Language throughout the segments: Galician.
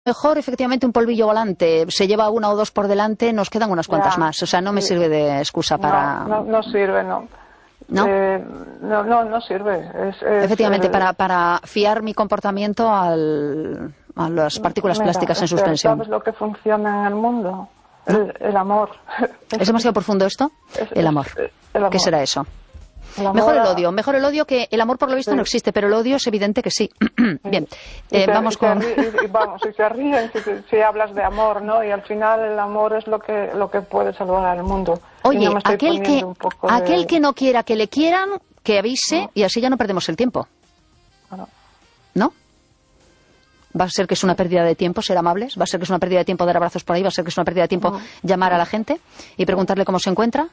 Mejor, efectivamente, un polvillo volante. Se lleva una o dos por delante, nos quedan unas cuantas más. O sea, no me sirve de excusa para... No sirve, no. ¿No? No sirve. Efectivamente, para fiar mi comportamiento a las partículas plásticas en suspensión. ¿Sabes lo que funciona en el mundo? El amor. ¿Es demasiado profundo esto? El amor. ¿Qué será eso? Mejor el odio, que el amor por lo visto no existe, pero el odio es evidente que sí. Bien, vamos con... Si se ríen, si hablas de amor, ¿no? Y al final el amor es lo que puede salvar al mundo. Oye, aquel que no quiera que le quieran, que avise, y así ya no perdemos el tiempo. ¿No? ¿Va a ser que es una pérdida de tiempo ser amables? ¿Va a ser que es una pérdida de tiempo dar abrazos por ahí? ¿Va a ser que es una pérdida de tiempo llamar a la gente y preguntarle cómo se encuentra?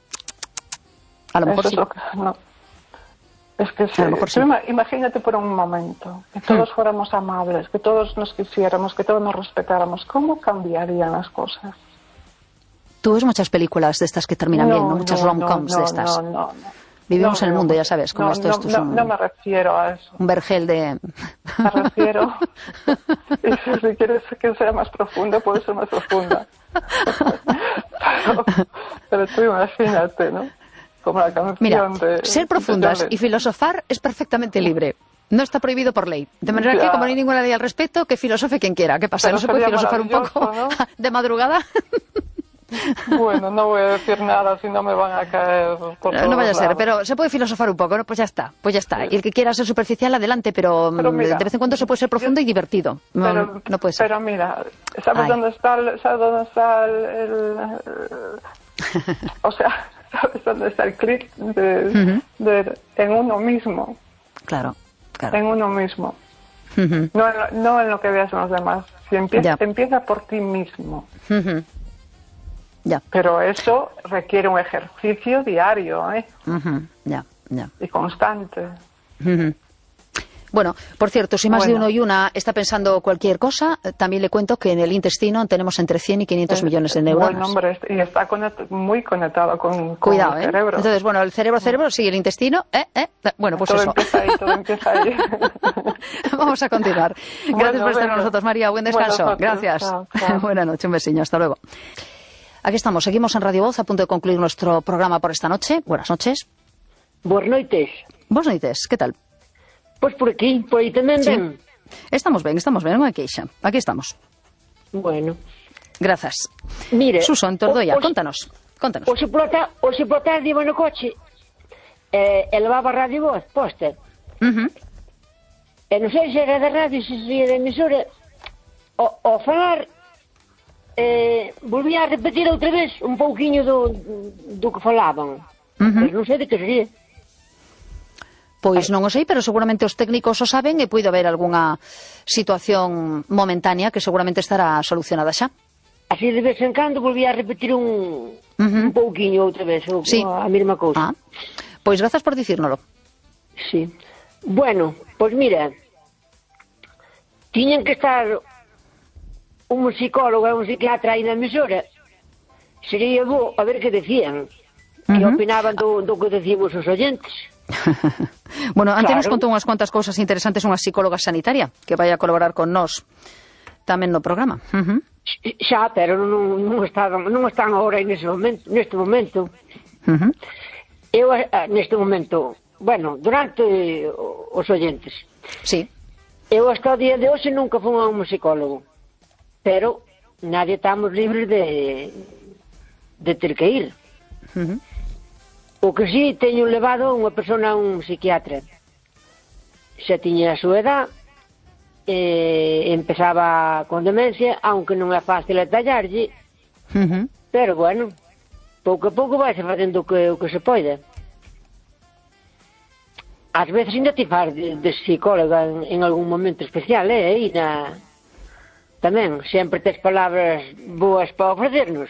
A lo mejor sí. Es que sí. Imagínate por un momento que todos fuéramos amables, que todos nos quisiéramos, que todos nos respetáramos. ¿Cómo cambiarían las cosas? Tú ves muchas películas de estas que terminan bien, ¿no? Muchas rom-coms de estas. Vivimos en el mundo, ya sabes, como esto es no me refiero a eso. Un vergel de... Me refiero... Y si quieres que sea más profundo, puede ser más profunda. Pero tú imagínate, ¿no? Como la canción. Mira, ser profundas y filosofar es perfectamente libre. No está prohibido por ley. De manera que, como no hay ninguna ley al respecto, que filosofe quien quiera. ¿Qué pasa? ¿No se puede filosofar un poco, ¿no? De madrugada? Bueno, no voy a decir nada si no me van a caer por todos No vaya a ser, lados. pero se puede filosofar un poco, ¿no? Pues ya está. Y el que quiera ser superficial, adelante, pero mira, de vez en cuando se puede ser profundo y divertido. No puede ser. Pero mira, ¿sabes dónde está o sea, ¿sabes dónde está el clic en uno mismo? Claro. En uno mismo. No en lo que veas en los demás. Si empieza por ti mismo. Ya. Pero eso requiere un ejercicio diario, Ya. Y constante. Bueno, por cierto, si más de uno y una está pensando cualquier cosa, también le cuento que en el intestino tenemos entre 100 y 500 millones de neuronas. Buen nombre, y está muy conectado con Cuidado, el cerebro. Entonces, bueno, el cerebro, sí, el intestino, Bueno, pues todo eso. Todo empieza ahí. Vamos a continuar. Gracias por estar con nosotros, María. Buen descanso. Gracias. Chao. Buenas noches, un besiño. Hasta luego. Aquí estamos, seguimos en Radio Voz, a punto de concluir nuestro programa por esta noche. Buenas noches. Buenas noites. Buenas noites, ¿qué tal? Pois por aquí, por aí tamén ben. Estamos ben, unha queixa. Aquí estamos. Bueno. Grazas. Mire, Suso, en Tordoia, contanos. Hoxe pola tarde iba no coche e levaba a Radio Voz posta. E non sei se era da radio, se sería da emisora. Ao falar, volvía a repetir outra vez un pouquiño do que falaban. Pero non sei de que sería. Pois non o sei, pero seguramente os técnicos o saben e puido haber algunha situación momentánea que seguramente estará solucionada xa. Así de vez en cando volvía a repetir un pouquiño outra vez, a mesma cousa. Pois grazas por dicírnolo. Sí. Bueno, pois mira, tiñan que estar un psicólogo e un psiquiatra aí na emisora. Sería bo a ver que decían, que opinaban do que decimos os oyentes. Bueno, antes nos contou unhas cuantas cousas interesantes unha psicóloga sanitaria que vai a colaborar con nós tamén no programa. Xa, pero non están agora neste momento. Eu neste momento, bueno, durante os oyentes. Sí. Eu hasta o día de hoxe nunca fui a un psicólogo, pero nadie estamos libres de ter que ir. O que sí, teño levado unha persona a un psiquiatra. Xa tiña a súa edad, empezaba con demencia, aunque non é fácil atallarlle, pero bueno, pouco a pouco vai se facendo o que se pode. Ás veces ainda te faz de psicóloga en algún momento especial, aí tamén, sempre tes palabras boas para ofrecernos.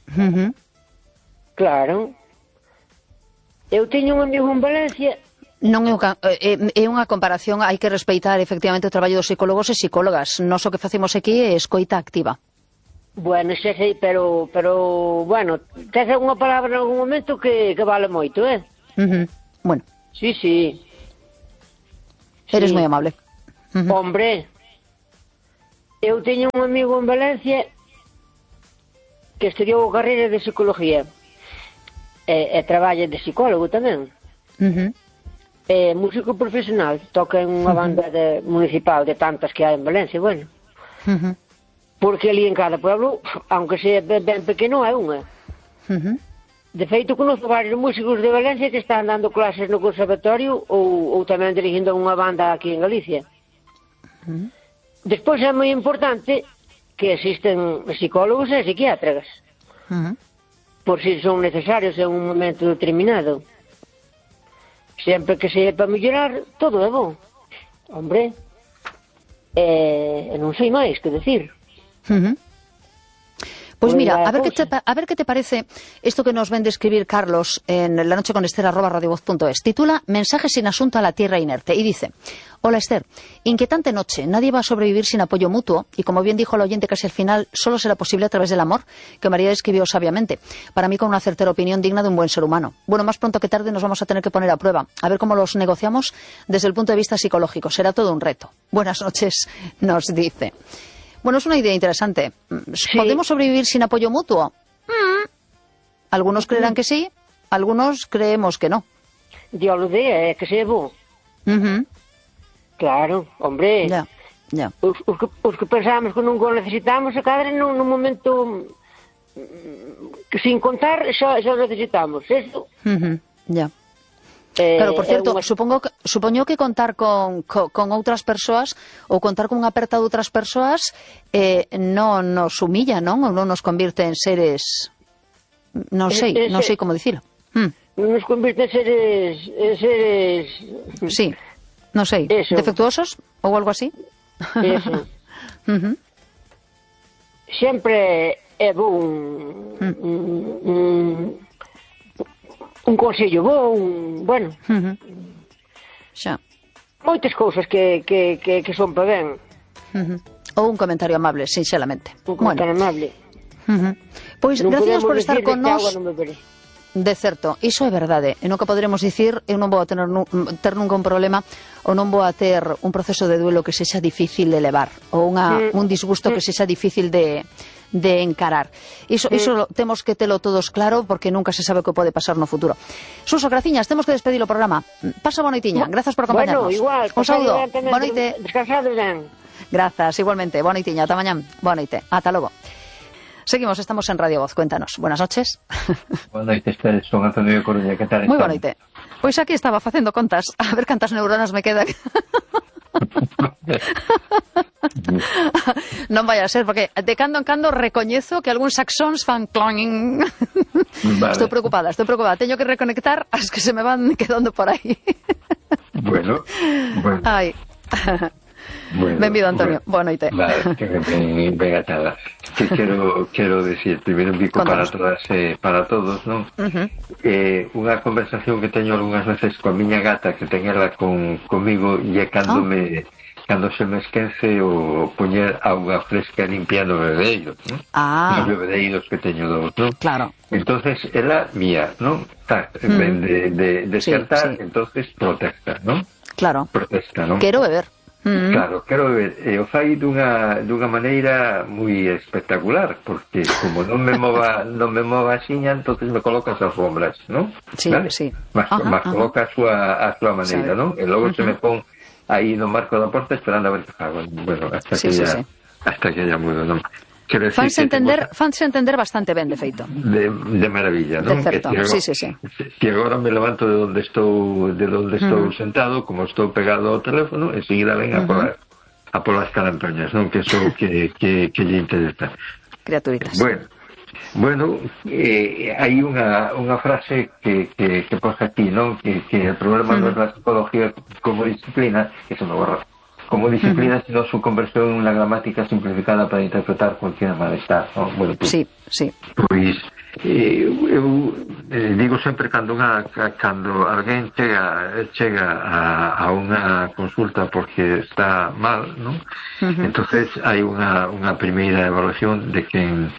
Claro. Eu teño un amigo en Valencia. Non é unha comparación, hai que respeitar efectivamente o traballo dos psicólogos e psicólogas. Nós o que facemos aquí é escoita activa. Bueno, xa sei, pero bueno, tes algunha palabra en algún momento que vale moito, Bueno. Sí. Eres moi amable. Hombre, Eu teño un amigo en Valencia que estudiou a carreira de psicología e traballa de psicólogo tamén. É músico profesional, toca en unha banda municipal de tantas que hai en Valencia, bueno. Porque ali en cada pueblo, aunque sea ben pequeno, é unha. De feito, conozco varios músicos de Valencia que están dando clases no conservatorio ou tamén dirigindo unha banda aquí en Galicia. Despois é moi importante que existen psicólogos e psiquiatras, por si son necesarios en un momento determinado. Sempre que se é para mellorar, todo é bom. Hombre, non sei máis que decir. Pues mira, a ver qué te parece esto que nos ven describir Carlos en lanocheconester@radiovoz.es. Titula Mensajes sin asunto a la tierra inerte y dice: Hola Esther, inquietante noche, nadie va a sobrevivir sin apoyo mutuo y como bien dijo el oyente casi al final, solo será posible a través del amor, que María describió sabiamente, para mí con una certera opinión digna de un buen ser humano. Bueno, más pronto que tarde nos vamos a tener que poner a prueba, a ver cómo los negociamos desde el punto de vista psicológico, será todo un reto. Buenas noches, nos dice. Bueno, es una idea interesante. Sí. ¿Podemos sobrevivir sin apoyo mutuo? Algunos creerán que sí, algunos creemos que no. Dios lo dé, que sea bo. Claro, hombre. Ya. Os que pensamos que non o necesitamos, a cada nun momento que sin contar xa necesitamos. Eso. Ya. Claro, por cierto, supoño que contar con outras persoas ou contar con unha aperta de outras persoas non nos humilla, non? Ou non nos convirte en seres... Non sei como dicilo. Nos convirte en seres... Sí, non sei. Eso. Defectuosos ou algo así? Eso. Sempre é bon un consello bon, bueno. Xa. Moitas cousas que son para ben. Ou un comentario amable, sinceramente. Un comentario amable. Pois, gracias por estar con nós. De certo, iso é verdade. E nunca poderemos dicir, eu non vou a ter nunca un problema ou non vou a ter un proceso de duelo que sexa difícil de levar ou un disgusto que sexa difícil de encarar. Iso temos que telo todos claro porque nunca se sabe o que pode pasar no futuro. Suso, graciñas, temos que despedir o programa. Pasa boa noitiña, grazas por acompañarnos. Bueno, igual, un saúdo, boa noite. Descansado ben. Grazas, igualmente, boa noitiña, ata mañán, boa noite, ata logo. Seguimos, estamos en Radio Voz, cuéntanos. Buenas noches. Boa noite, Esther, son Antonio de Coruña, que tal? Moi boa noite. Pois aquí estaba facendo contas, a ver cantas neuronas me quedan. Non vai a ser, porque de cando en cando recoñezo que algúns saxóns fan cloing. Vale. Estou preocupada. Teño que reconectar as que se me van quedando por aí. Bueno. Ai. Bueno, benvido, Antonio. Boa noite. Vale, que ben atada. Que quero decir, primeiro un bico para todas para todos, non? Unha conversación que teño algunhas veces coa miña gata, que ten ela comigo, e é cando se me esquece o poñer auga fresca limpiando o bebedeiro, non? Os bebedeiros que teño dos, non? Claro. Entonces, ela mía, non? Ven de xertar, entonces protesta, non? Claro. Protesta, non? Quero beber. Claro, quero ver, o fai dunha maneira moi espectacular, porque como non me mova axiña, entonces me coloca as alfombras, non? Sí, ¿vale? Sí. Mas coloca a súa maneira, non? E logo se me pon aí no marco da porta esperando a ver que fago. Bueno, hasta que ya mudo, non? Fanse entender bastante ben, de feito. De maravilla, non? De certo, sí. Que agora me levanto de onde estou sentado, como estou pegado ao teléfono, e seguida ven a polas carantoñas, non? Que son que lle interesa. Criaturitas. Bueno, hai unha frase que posa aquí, non? Que o problema non é a psicología como disciplina, que se me borra. Como disciplina, sino su conversión en una gramática simplificada para interpretar cualquier malestar, ¿no? Bueno, pues, sí. Pois, eu digo sempre cando alguén chega a unha consulta porque está mal, ¿no? Entonces hai unha primeira evaluación de quen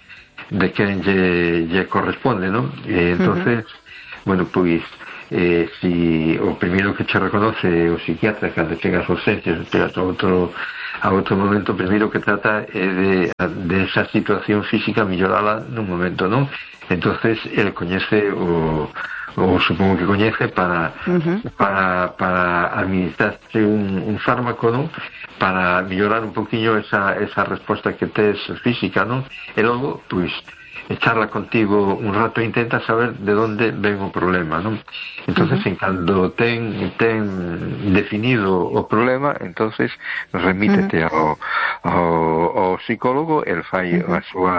lle corresponde, ¿no? Entonces, bueno, pois si o primeiro que che reconoce o psiquiatra cando chegas aos urxencias, chegas a a outro momento, primeiro que trata é de esa situación física mellorala nun momento, non? Entonces ele coñece o supongo que coñece para administrarse un fármaco, non? Para mellorar un poquinho esa resposta que tes física, non? E logo, pois, charla contigo un rato e intenta saber de onde ven o problema, non? Entonces, en cando ten definido o problema, entonces remítete ao psicólogo, el fai a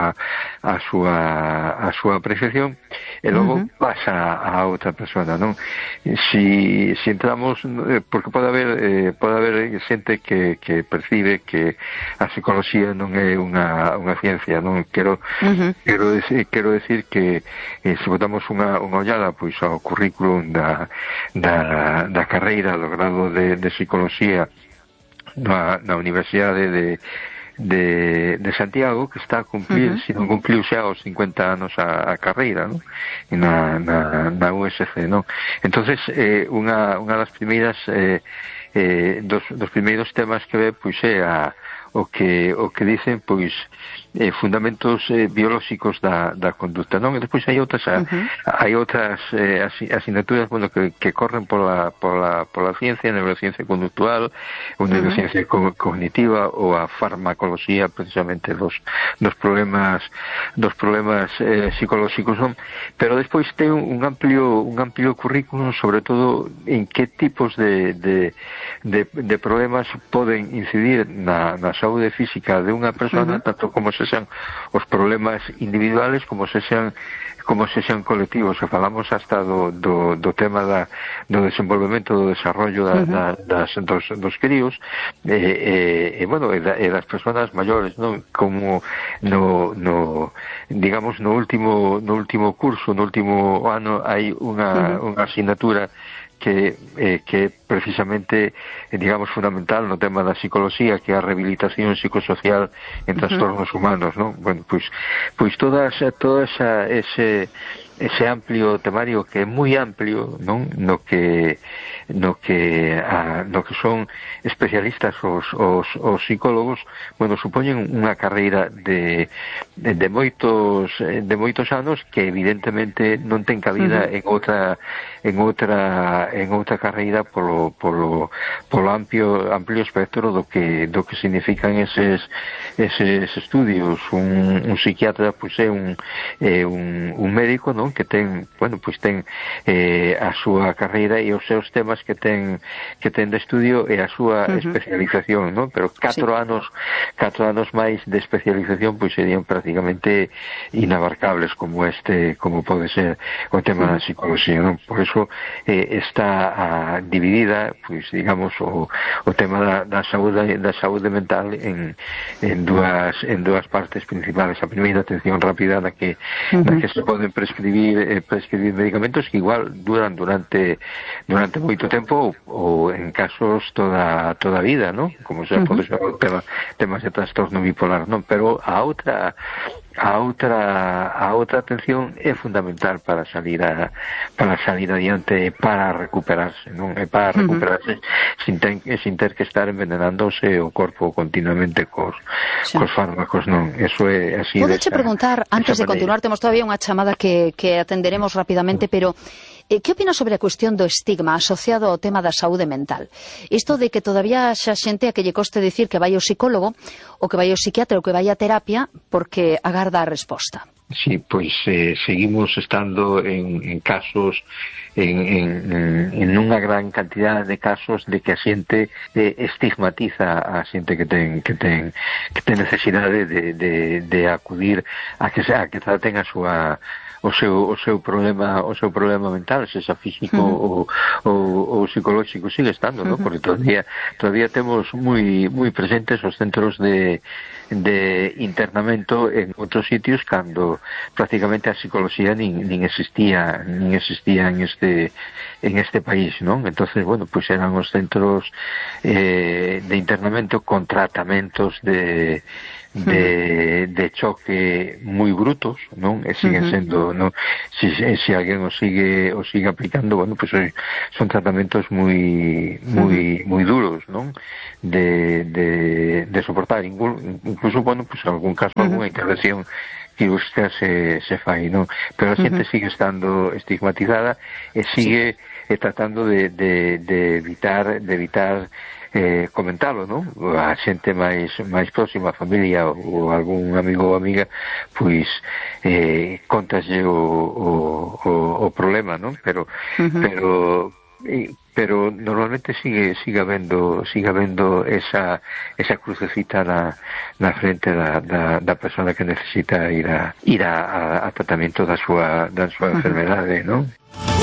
súa apreciación e logo vas a outra persona, non? Si entramos, porque pode haber xente que percibe que a psicología non é unha ciencia, non? Quero decir que se botamos unha ollada pois ao currículum da carreira do grado de psicología na Universidade de Santiago, que está a cumplir, se non cumpliu xa aos 50 anos a carreira, non? Na USC, non? Entonces, unha das primeiras dos primeiros temas que ve, pois é o que dicen, pois, fundamentos biolóxicos da conduta, non? E despois hai outras asignaturas, bueno, que corren pola ciencia, neurociencia conductual, ou neurociencia cognitiva, ou a farmacoloxía, precisamente dos problemas psicolóxicos, non? Pero despois ten un amplio currículum, sobre todo en que tipos de problemas poden incidir na saúde física de unha persona, tanto como se sean os problemas individuales como se sean colectivos. Se falamos hasta do tema do desenvolvemento, do desarrollo dos críos, bueno, e das persoas maiores, non? Como digamos no último curso, no último ano, hai unha asignatura que precisamente, digamos, fundamental no tema da psicología, que é a rehabilitación psicosocial en trastornos humanos, non? Bueno, pois todo ese amplio temario, que é moi amplio, non? No que son especialistas os psicólogos, bueno, supoñen unha carreira de moitos anos, que evidentemente non ten cabida en outra carreira polo amplio espectro do que significan eses estudios. Un psiquiatra, pois, é un médico, non? Que ten, bueno, pois ten a súa carreira e os seus temas que ten de estudio e a súa especialización, non? Pero 4 anos máis de especialización, pois serían prácticamente inabarcables, como pode ser o tema da psicología, non? Por eso está dividida, pois, digamos, o tema da saúde mental en dúas partes principales. A primeira, atención rápida, na que se poden prescribir medicamentos que igual duran durante moito tempo, ou en casos toda a vida, non? Como xa pode ser o temas de trastorno bipolar, non? Pero a outra atención é fundamental para salir adiante, para recuperarse, non? É para recuperarse sin ter que estar envenenándose o corpo continuamente cos fármacos, non? Eso é así. Podeche preguntar, antes de continuar, temos todavía unha chamada que atenderemos rapidamente, pero que opinas sobre a cuestión do estigma asociado ao tema da saúde mental? Isto de que todavía xa xente a que lle coste dicir que vai ao psicólogo, ou que vai ao psiquiatra, ou que vai a terapia, porque agarda a resposta. Sí, pois seguimos estando en casos, en unha gran cantidad de casos de que a xente estigmatiza a xente que ten necesidade de acudir a que traten o seu problema mental, se xa físico ou psicolóxico. Sigue estando, non? Porque todavía temos moi presentes os centros de internamento en outros sitios, cando prácticamente a psicología nin existía en este país, non? Entonces, bueno, pois eran os centros de internamento con tratamentos de de choque moi brutos, non? E siguen sendo, non? Se alguén o sigue aplicando, bueno, pues son tratamentos moi duros, non? De soportar, incluso, bueno, pues en algún caso alguna intervención quirúrgica se fai, non? Pero a xente sigue estando estigmatizada e sigue tratando de evitar comentalo, non? A xente máis próxima, a familia ou algún amigo ou amiga, pois contaslle o problema, non? Pero normalmente sigue habendo esa crucecita na frente da persona que necesita ir a tratamento da súa enfermedade, non?